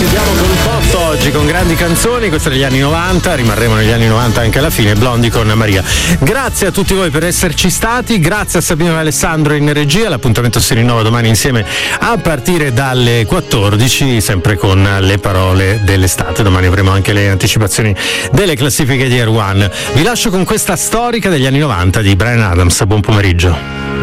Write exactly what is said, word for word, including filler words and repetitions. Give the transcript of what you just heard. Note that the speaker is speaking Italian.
chiudiamo col botto oggi con grandi canzoni, queste degli anni novanta, rimarremo negli anni novanta anche alla fine, Blondie con Maria. Grazie a tutti voi per esserci stati, grazie a Sabino e Alessandro in regia, l'appuntamento si rinnova domani insieme a partire dalle quattordici, sempre con le parole dell'estate. Domani avremo anche le anticipazioni delle classifiche di Air One. Vi lascio con questa storica degli anni novanta di Bryan Adams, buon pomeriggio.